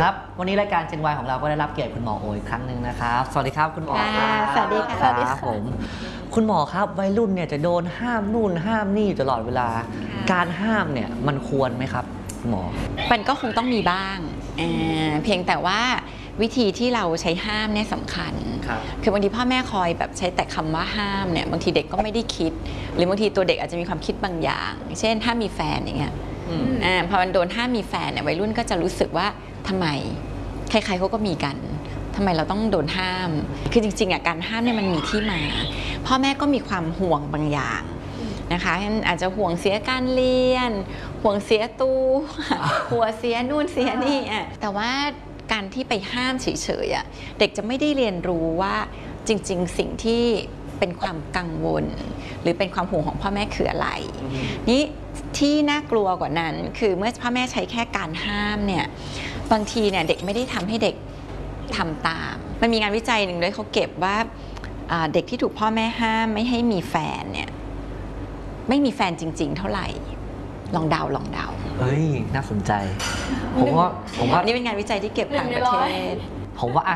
ครับวันนี้รายการ Gen Y ของเราก็ได้รับเกียรติคุณหมอโออีกครั้งหนึ่งนะครับสวัสดีครับคุณหมอครับสวัสดีค่ะครับผมคุณหมอครับวัยรุ่นเนี่ยจะโดนห้ามนู่นห้ามนี่อยู่ตลอดเวลาการห้ามเนี่ยมันควรไหมครับคุณหมอมันก็คงต้องมีบ้างเพียงแต่ว่าวิธีที่เราใช้ห้ามเนี่ยสำคัญคือบางทีพ่อแม่คอยแบบใช้แต่คำว่าห้ามเนี่ยบางทีเด็กก็ไม่ได้คิดหรือบางทีตัวเด็กอาจจะมีความคิดบางอย่างเช่นถ้ามีแฟนอย่างเงี้ยพอมันโดนห้ามมีแฟนเนี่ยวัยรุ่นก็จะรู้สึกว่าทำไมใครๆเขาก็มีกันทำไมเราต้องโดนห้ามคือจริงๆการห้ามเนี่ยมันมีที่มาพ่อแม่ก็มีความห่วงบางอย่างนะคะอาจจะห่วงเสียการเรียนห่วงเสียตู้ห่วงเสียนู่นเสียนี่แต่ว่าการที่ไปห้ามเฉยๆเด็กจะไม่ได้เรียนรู้ว่าจริงๆสิ่งที่เป็นความกังวลหรือเป็นความห่วงของพ่อแม่คืออะไรนี่ที่น่ากลัวกว่านั้นคือเมื่อพ่อแม่ใช้แค่การห้ามเนี่ยบางทีเนี่ยเด็กไม่ได้ทำให้เด็กทำตามมันมีงานวิจัยหนึ่งด้วยเขาเก็บว่าเด็กที่ถูกพ่อแม่ห้ามไม่ให้มีแฟนเนี่ยไม่มีแฟนจริงๆเท่าไหร่ลองเดาเอ้ยน่าสนใจผมว่านี่เป็นงานวิจัยที่เก็บต่างประเทศผมว่า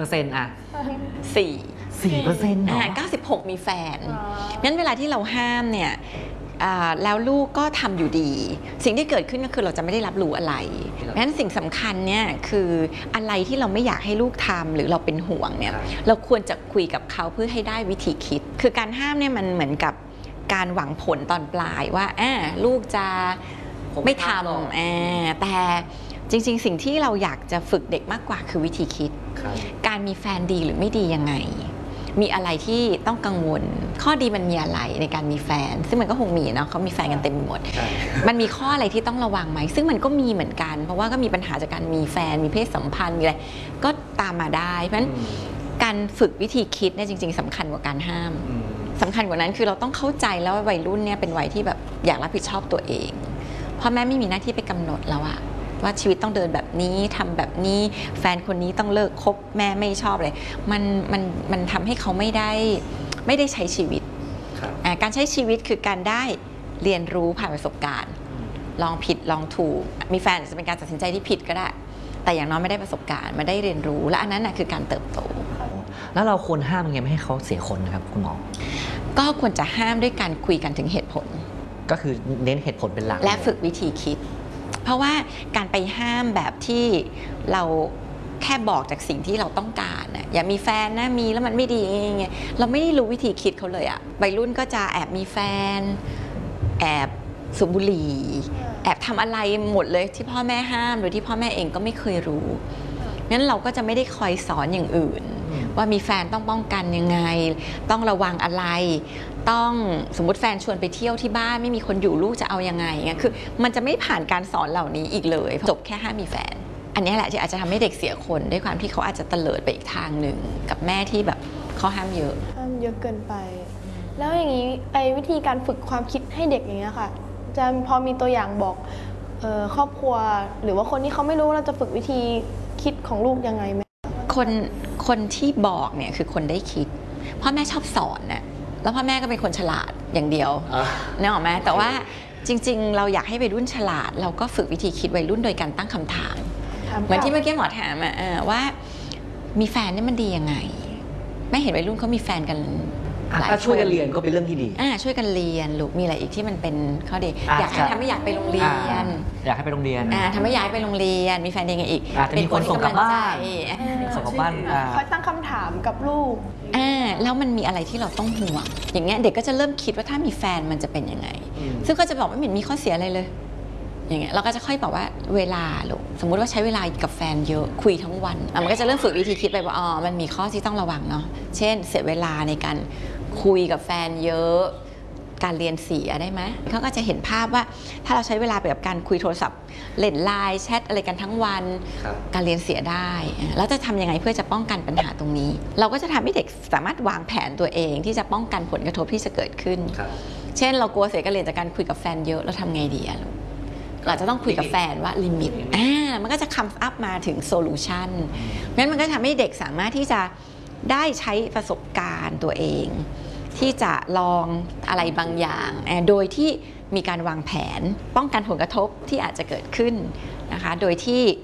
10%4% 96มีแฟนงั้นเวลาที่เราห้ามเนี่ยแล้วลูกก็ทำอยู่ดีสิ่งที่เกิดขึ้นก็คือเราจะไม่ได้รับรู้อะไรงั้นสิ่งสำคัญเนี่ยคืออะไรที่เราไม่อยากให้ลูกทำหรือเราเป็นห่วงเนี่ยเราควรจะคุยกับเขาเพื่อให้ได้วิธีคิดคือการห้ามเนี่ยมันเหมือนกับการหวังผลตอนปลายว่าลูกจะไม่ทำแต่จริงๆสิ่งที่เราอยากจะฝึกเด็กมากกว่าคือวิธีคิดการมีแฟนดีหรือไม่ดียังไงมีอะไรที่ต้องกังวลข้อดีมันมีอะไรในการมีแฟนซึ่งมันก็คงมีเนาะเขามีแฟนกันเต็มหมดมันมีข้ออะไรที่ต้องระวังไหมซึ่งมันก็มีเหมือนกันเพราะว่าก็มีปัญหาจากการมีแฟนมีเพศสัมพันธ์มีอะไรก็ตามมาได้เพราะฉะนั้นการฝึกวิธีคิดเนี่ยจริงๆสำคัญกว่าการห้ามสำคัญกว่านั้นคือเราต้องเข้าใจแล้วว่าวัยรุ่นเนี่ยเป็นวัยที่แบบอยากรับผิดชอบตัวเองพ่อแม่ไม่มีหน้าที่ไปกำหนดแล้วอะว่าชีวิตต้องเดินแบบนี้ทำแบบนี้แฟนคนนี้ต้องเลิกคบแม่ไม่ชอบเลยมันทำให้เขาไม่ได้ใช้ชีวิตการใช้ชีวิตคือการได้เรียนรู้ผ่านประสบการณ์ลองผิดลองถูกมีแฟนจะเป็นการตัดสินใจที่ผิดก็ได้แต่อย่างน้อยไม่ได้ประสบการณ์ไม่ได้เรียนรู้และอันนั้นคือการเติบโตแล้วเราควรห้ามยังไงไม่ให้เขาเสียคนนะครับคุณหมอก็ควรจะห้ามด้วยการคุยกันถึงเหตุผลก็คือเน้นเหตุผลเป็นหลักและฝึกวิธีคิดเพราะว่าการไปห้ามแบบที่เราแค่บอกจากสิ่งที่เราต้องการนะอย่ามีแฟนนะมีแล้วมันไม่ดีไงเราไม่ได้รู้วิธีคิดเขาเลยอะวัยรุ่นก็จะแอบมีแฟนแอบสูบบุหรี่แอบทำอะไรหมดเลยที่พ่อแม่ห้ามโดยที่พ่อแม่เองก็ไม่เคยรู้งั้นเราก็จะไม่ได้คอยสอนอย่างอื่นว่ามีแฟนต้องป้องกันยังไงต้องระวังอะไรต้องสมมติแฟนชวนไปเที่ยวที่บ้านไม่มีคนอยู่ลูกจะเอายังไงเงี้ยคือมันจะไม่ผ่านการสอนเหล่านี้อีกเลยจบแค่ห้ามมีแฟนอันนี้แหละที่อาจจะทำให้เด็กเสียคนด้วยความที่เขาอาจจะเตลิดไปอีกทางหนึ่งกับแม่ที่แบบเขาห้ามเยอะเกินไปแล้วอย่างนี้วิธีการฝึกความคิดให้เด็กอย่างเงี้ยค่ะจะพอมีตัวอย่างบอกครอบครัวหรือว่าคนที่เขาไม่รู้เราจะฝึกวิธีคิดของลูกยังไงไหมคนที่บอกเนี่ยคือคนได้คิดพ่อแม่ชอบสอนน่ะแล้วพ่อแม่ก็เป็นคนฉลาดอย่างเดียวนึกออกไหมแต่ว่าจริงๆเราอยากให้วัยรุ่นฉลาดเราก็ฝึกวิธีคิดวัยรุ่นโดยการตั้งคำถามเหมือนที่เมื่อกี้หมอถามว่ามีแฟนนี่มันดียังไงไม่เห็นวัยรุ่นเขามีแฟนกันถ้าช่วยกันเรียนก็เป็นเรื่องที่ดีช่วยกันเรียนลูกมีอะไรอีกที่มันเป็นข้อดีอยากให้ทำให้อยากไปโรงเรียนอยากให้ไปโรงเรียนทำให้ย้ายไปโรงเรียนมีแฟนยังไงอีกเป็นคนส่งกลับบ้านส่งกลับบ้านคอยตั้งคำถามกับลูกแล้วมันมีอะไรที่เราต้องห่วงอย่างเงี้ยเด็กก็จะเริ่มคิดว่าถ้ามีแฟนมันจะเป็นยังไงซึ่งก็จะบอกว่าไม่เห็นมีข้อเสียอะไรเลยอย่างเงี้ยเราก็จะค่อยบอกว่าเวลาลูกสมมุติว่าใช้เวลากับแฟนเยอะคุยทั้งวันมันก็จะเริ่มฝึกวิธีคิดไปว่ามันมีข้อที่ต้องระวังเนาะเช่นเสียเวลาในการคุยกับแฟนเยอะการเรียนเสียได้ไหมเขาก็จะเห็นภาพว่าถ้าเราใช้เวลาไปกับการคุยโทรศัพท์เล่นไลน์แชทอะไรกันทั้งวันการเรียนเสียได้แล้วจะทำยังไงเพื่อจะป้องกันปัญหาตรงนี้เราก็จะทำให้เด็กสามารถวางแผนตัวเองที่จะป้องกันผลกระทบที่จะเกิดขึ้นเช่นเรากลัวเสียการเรียนจากการคุยกับแฟนเยอะเราทำไงดีเราจะต้องคุยกับแฟนว่าลิมิตมันก็จะคัมอัพมาถึงโซลูชันงั้นมันก็ทำให้เด็กสามารถที่จะได้ใช้ประสบการณ์ตัวเองที่จะลองอะไรบางอย่างโดยที่มีการวางแผนป้องกันผลกระทบที่อาจจะเกิดขึ้นนะคะโดยที่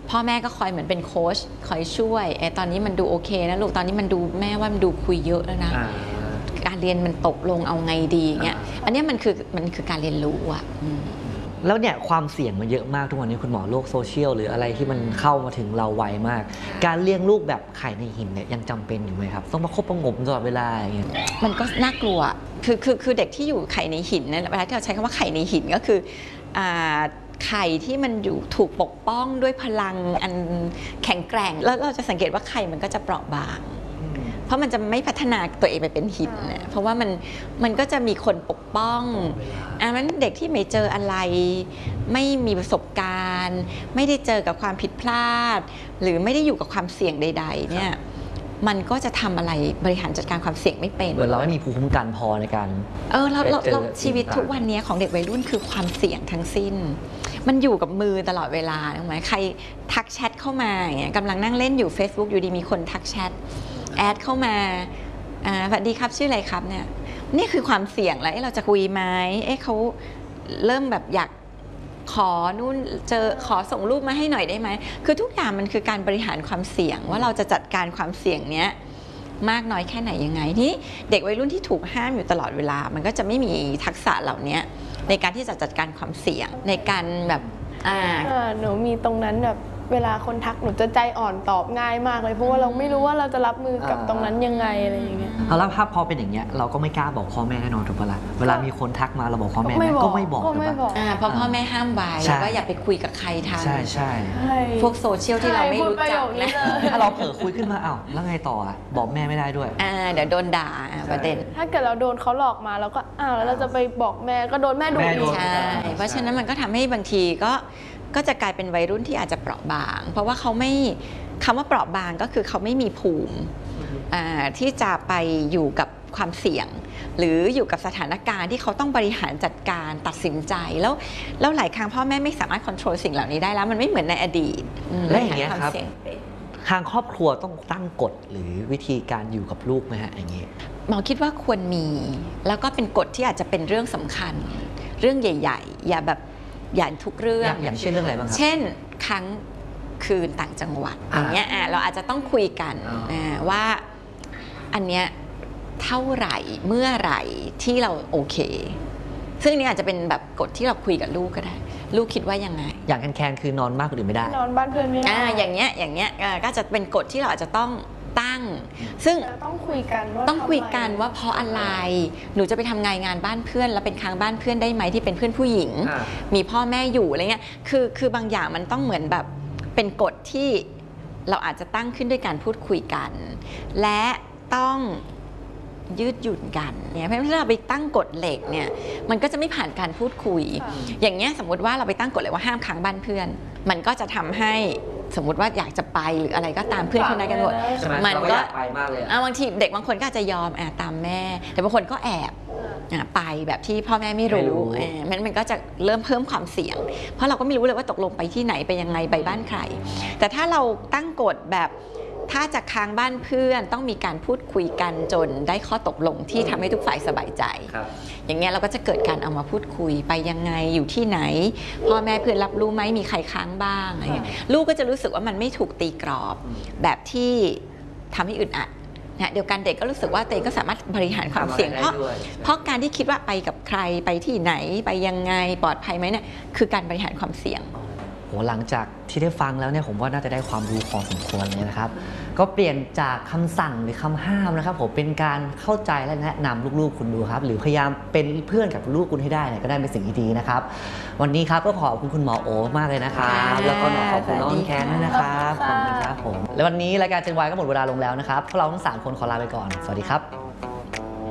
พ่อแม่ก็คอยเหมือนเป็นโค้ชคอยช่วยตอนนี้มันดูโอเคนะลูกตอนนี้มันดูแม่ว่ามันดูคุยเยอะแล้วนะการเรียนมันตกลงเอาไงดีเงี้ยอันนี้มันคือการเรียนรู้อ่ะแล้วเนี่ยความเสี่ยงมันเยอะมากทุกวันนี้คุณหมอโลกโซเชียลหรืออะไรที่มันเข้ามาถึงเราไวมากการเลี้ยงลูกแบบไข่ในหินเนี่ยยังจำเป็นอยู่ไหมครับต้องประคบประหงมตลอดเวลาอย่างเงี้ยมันก็น่ากลัวคือเด็กที่อยู่ไข่ในหินเนี่ยเวลาที่เราใช้คำว่าไข่ในหินก็คือไข่ที่มันอยู่ถูกปกป้องด้วยพลังอันแข็งแกร่งแล้วเราจะสังเกตว่าไข่มันก็จะเปราะบางเพราะมันจะไม่พัฒนาตัวเองไปเป็นหินนะเพราะว่ามันก็จะมีคนปกป้องนั้นเด็กที่ไม่เจออะไรไม่มีประสบการณ์ไม่ได้เจอกับความผิดพลาดหรือไม่ได้อยู่กับความเสี่ยงใดๆเนี่ยมันก็จะทำอะไรบริหารจัดการความเสี่ยงไม่เป็นเหมือนเราไม่มีภูมิคุ้มกันพอในการเราชีวิตทุกวันนี้ของเด็กวัยรุ่นคือความเสี่ยงทั้งสิ้นมันอยู่กับมือตลอดเวลาถูกไหมใครทักแชทเข้ามาอย่างเงี้ยกำลังนั่งเล่นอยู่ Facebook อยู่ดีมีคนทักแชทแอดเข้ามาสวัสดีครับชื่ออะไรครับเนี่ยนี่คือความเสี่ยงแล้วเราจะคุยไหมเขาเริ่มแบบอยากขอนู่นขอส่งรูปมาให้หน่อยได้ไหมคือทุกอย่างมันคือการบริหารความเสี่ยงว่าเราจะจัดการความเสี่ยงเนี้ยมากน้อยแค่ไหนยังไงที่เด็กวัยรุ่นที่ถูกห้ามอยู่ตลอดเวลามันก็จะไม่มีทักษะเหล่านี้ในการที่จะจัดการความเสี่ยงในการแบบหนูมีตรงนั้นแบบเวลาคนทักหนูจะใจอ่อนตอบง่ายมากเลยเพราะว่าเราไม่รู้ว่าเราจะรับมือกับตรงนั้นยังไงอะไรอย่างเงี้ยแล้วถ้าพอเป็นอย่างเงี้ยเราก็ไม่กล้าบอกพ่อแม่แน่นอนถูกปะล่ะเวลามีคนทักมาเราบอกพ่อแม่ก็ไม่บอกถูกปะเพราะพ่อแม่ห้ามไว้ว่าอย่าไปคุยกับใครทางใช่พวกโซเชียลที่เราไม่รู้จักนะถ้าเราเผลอคุยขึ้นมาแล้วไงต่อบอกแม่ไม่ได้ด้วยเดี๋ยวโดนด่าประเด็นถ้าเกิดเราโดนเขาหลอกมาเราก็แล้วเราจะไปบอกแม่ก็โดนแม่ดุอีกใช่เพราะฉะนั้นมันก็ทำให้บางทีก็จะกลายเป็นวัยรุ่นที่อาจจะเปราะบางเพราะว่าเขาไม่คำว่าเปราะบางก็คือเขาไม่มีภูมิที่จะไปอยู่กับความเสี่ยงหรืออยู่กับสถานการณ์ที่เขาต้องบริหารจัดการตัดสินใจแล้วหลายครั้งพ่อแม่ไม่สามารถควบคุมสิ่งเหล่านี้ได้แล้วมันไม่เหมือนในอดีตและอย่างเงี้ยครับทางครอบครัวต้องตั้งกฎหรือวิธีการอยู่กับลูกไหมฮะอย่างนี้หมอคิดว่าควรมีแล้วก็เป็นกฎที่อาจจะเป็นเรื่องสำคัญเรื่องใหญ่ๆอย่าทุกเรื่องอย่างเช่นเรื่องอะไรบ้างครับเช่นครั้งคืนต่างจังหวัดอย่างเงี้ยเราอาจจะต้องคุยกันว่าอันเนี้ยเท่าไหร่เมื่อไหร่ที่เราโอเคซึ่งนี่อาจจะเป็นแบบกฎที่เราคุยกับลูกก็ได้ลูกคิดว่ายังไงอย่างแคนคือนอนมากกว่าอื่นไม่ได้นอนบ้านเพื่อนไม่ได้อย่างเงี้ยก็จะเป็นกฎที่เราอาจจะต้องตั้งซึ่งต้องคุยกันว่าเพราะอะไรหนูจะไปทำงานบ้านเพื่อนแล้วเป็นค้างบ้านเพื่อนได้ไหมที่เป็นเพื่อนผู้หญิงมีพ่อแม่อยู่อะไรเงี้ยคือบางอย่างมันต้องเหมือนแบบเป็นกฎที่เราอาจจะตั้งขึ้นด้วยการพูดคุยกันและต้องยืดหยุ่นกันเนี่ยเพราะฉะนั้นถ้าเราไปตั้งกฎเหล็กเนี่ยมันก็จะไม่ผ่านการพูดคุยอย่างเงี้ยสมมติว่าเราไปตั้งกฎเลยว่าห้ามค้างบ้านเพื่อนมันก็จะทำให้สมมติว่าอยากจะไปหรืออะไรก็ตามเพื่อนคนนั้นกันหมดมันก็ไปมากเลยบางทีเด็กบางคนก็อาจจะยอมตามแม่แต่บางคนก็แอบไปแบบที่พ่อแม่ไม่รู้มันก็จะเริ่มเพิ่มความเสี่ยงเพราะเราก็ไม่รู้เลยว่าตกลงไปที่ไหนไปยังไงไปบ้านใครแต่ถ้าเราตั้งกฎแบบถ้าจะค้างบ้านเพื่อนต้องมีการพูดคุยกันจนได้ข้อตกลงที่ทำให้ทุกฝ่ายสบายใจอย่างเงี้ยเราก็จะเกิดการเอามาพูดคุยไปยังไงอยู่ที่ไหนพ่อแม่เพื่อนรับรู้ไหมมีใครค้างบ้างอะไรเงี้ยลูกก็จะรู้สึกว่ามันไม่ถูกตีกรอบแบบที่ทำให้อึดอัดเดียวกันเด็กก็รู้สึกว่าตัวเองก็สามารถบริหารความเสี่ยงเพราะการที่คิดว่าไปกับใครไปที่ไหนไปยังไงปลอดภัยไหมเนี่ยคือการบริหารความเสี่ยงหลังจากที่ได้ฟังแล้วเนี่ยผมว่าน่าจะได้ความรู้พอสมควรเลยนะครับก็เปลี่ยนจากคำสั่งหรือคำห้ามนะครับผมเป็นการเข้าใจและแนะนำลูกๆคุณดูครับหรือพยายามเป็นเพื่อนกับลูกคุณให้ได้เนี่ยก็ได้เป็นสิ่งที่ดีนะครับวันนี้ครับก็ขอบคุณคุณหมอโอมากเลยนะครับแล้วก็ขอบคุณน้องแคนด้วยนะครับขอบคุณครับผมและวันนี้รายการเจนวายก็หมดเวลาลงแล้วนะครับพวกเราทั้ง3คนขอลาไปก่อนสวัสดีครับ